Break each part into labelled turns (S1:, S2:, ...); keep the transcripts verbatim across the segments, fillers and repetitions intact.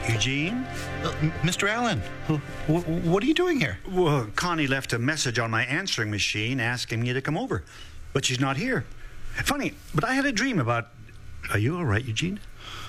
S1: Eugene?
S2: Uh, Mister Allen, wh- wh- what are you doing here?
S1: Well, Connie left a message on my answering machine asking me to come over, but she's not here. Funny, but I had a dream about... Are you all right, Eugene?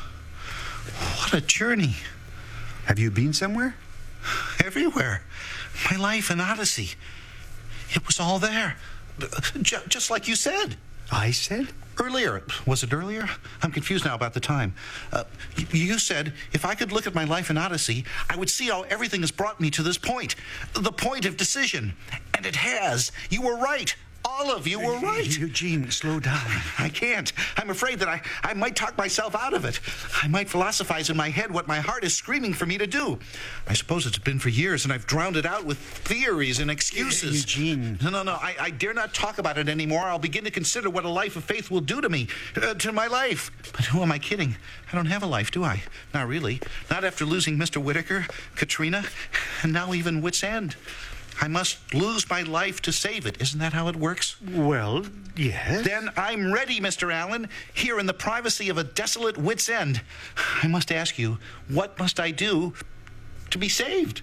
S2: What a journey.
S1: Have you been somewhere?
S2: Everywhere. My life an odyssey. It was all there. J- just like you said.
S1: I said?
S2: Earlier. Was it earlier? I'm confused now about the time. Uh, y- you said if I could look at my life an odyssey, I would see how everything has brought me to this point. The point of decision. And it has. You were right. All of you were right.
S1: Eugene, slow down.
S2: I can't. I'm afraid that I, I might talk myself out of it. I might philosophize in my head what my heart is screaming for me to do. I suppose it's been for years, and I've drowned it out with theories and excuses.
S1: Eugene.
S2: No, no, no. I, I dare not talk about it anymore. I'll begin to consider what a life of faith will do to me, uh, to my life. But who am I kidding? I don't have a life, do I? Not really. Not after losing Mister Whitaker, Katrina, and now even Wits End. I must lose my life to save it. Isn't that how it works?
S1: Well, yes.
S2: Then I'm ready, Mister Allen, here in the privacy of a desolate Wits End. I must ask you, what must I do to be saved?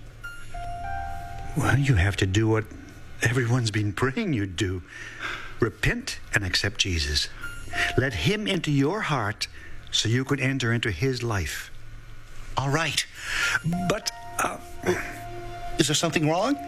S1: Well, you have to do what everyone's been praying you'd do. Repent and accept Jesus. Let him into your heart so you could enter into his life.
S2: All right.
S1: But, uh,
S2: Is there something wrong?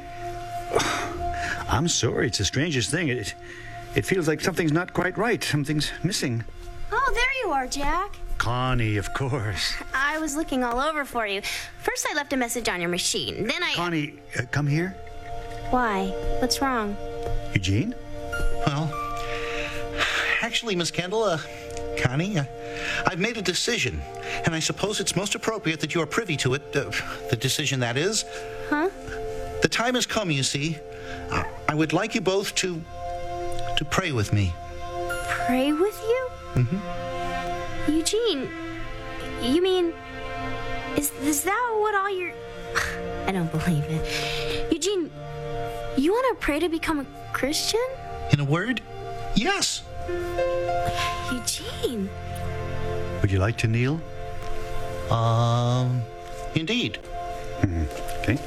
S1: I'm sorry, it's the strangest thing. It, it feels like something's not quite right. Something's missing.
S3: Oh, there you are, Jack.
S1: Connie, of course.
S3: I was looking all over for you. First, I left a message on your machine. Then I...
S1: Connie, uh, come here.
S3: Why? What's wrong?
S1: Eugene?
S2: Well, actually, Miss Kendall, uh, Connie, uh, I've made a decision, and I suppose it's most appropriate that you are privy to it. Uh, the decision, that is.
S3: Huh?
S2: The time has come, you see. I, I would like you both to... to pray with me.
S3: Pray with you?
S2: Mm-hmm.
S3: Eugene, you mean... Is, is that what all your... I don't believe it. Eugene, you want to pray to become a Christian?
S2: In a word, yes.
S3: Eugene.
S1: Would you like to kneel?
S2: Um, indeed.
S1: Mm-hmm. Okay.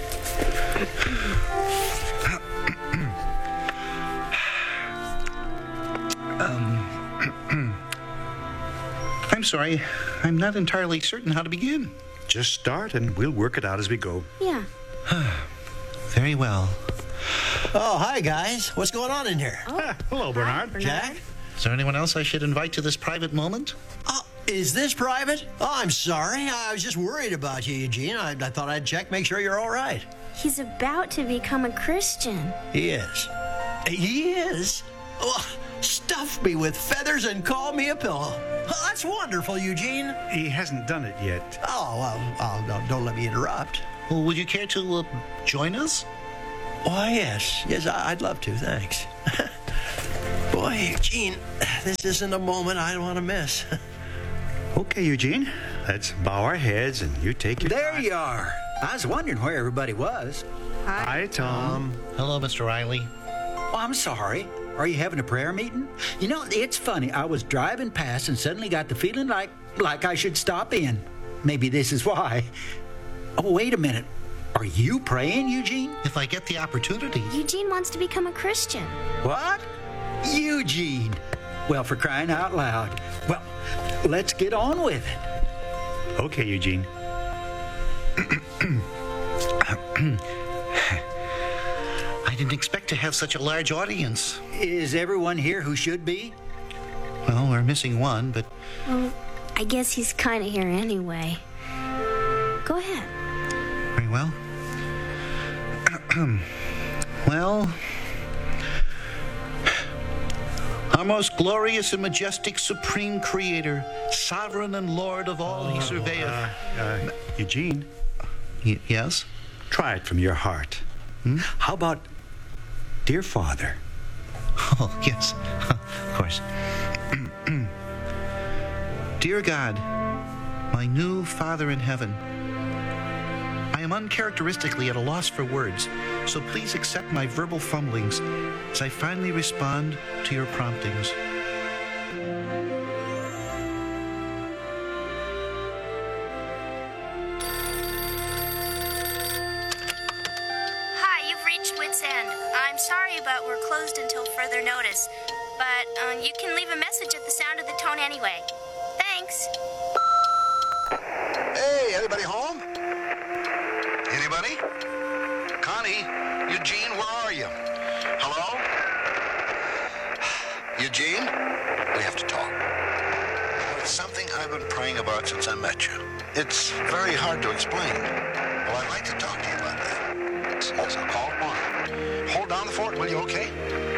S2: um, I'm sorry. I'm not entirely certain how to begin.
S1: Just start and we'll work it out as we go.
S3: Yeah.
S2: Very well.
S4: Oh, hi, guys. What's going on in here?
S3: Oh,
S1: Ah, hello, Bernard.
S3: Hi, Bernard.
S4: Jack?
S2: Is there anyone else I should invite to this private moment?
S4: Oh, is this private? Oh, I'm sorry. I was just worried about you, Eugene. I, I thought I'd check, make sure you're all right.
S3: He's about to become a Christian.
S4: He is. He is? Oh, stuff me with feathers and call me a pillow. Oh, that's wonderful, Eugene.
S1: He hasn't done it yet.
S4: Oh, well, oh, no, don't let me interrupt.
S2: Well, would you care to uh, join us?
S4: Why, yes. Yes, I- I'd love to. Thanks. Boy, Eugene, this isn't a moment I want to miss.
S1: Okay, Eugene. Let's bow our heads and you take your
S5: There
S1: time.
S5: you are. I was wondering where everybody was.
S1: Hi, Tom.
S2: Hello, Mister Riley.
S5: Oh, I'm sorry. Are you having a prayer meeting? You know, it's funny. I was driving past and suddenly got the feeling like like I should stop in. Maybe this is why. Oh, wait a minute. Are you praying, Eugene?
S2: If I get the opportunity.
S3: Eugene wants to become a Christian.
S5: What? Eugene. Well, for crying out loud. Well, let's get on with it.
S1: Okay, Eugene.
S2: I didn't expect to have such a large audience.
S5: Is everyone here who should be?
S2: Well, we're missing one, but
S3: Well, I guess he's kind of here anyway. Go ahead.
S2: very well. Well, our most glorious and majestic supreme creator, sovereign and lord of all he surveyeth.
S1: Uh, uh, Eugene,
S2: Y- yes?
S1: try it from your heart.
S2: Hmm?
S1: How about, dear Father?
S2: Oh, yes, of course. Dear God, my new Father in heaven, I am uncharacteristically at a loss for words, so please accept my verbal fumblings as I finally respond to your promptings.
S3: sorry, but we're closed until further notice. But um, you can leave a message at the sound of the tone anyway. Thanks.
S6: Hey, anybody home? Anybody?
S2: Connie, Eugene, where are you? Hello?
S6: Eugene, we have to talk. It's something I've been praying about since I met you. It's very hard to explain. Well, I'd like to talk to you about that. Yes, I'll call upon you. Hold down the fort, will you, okay?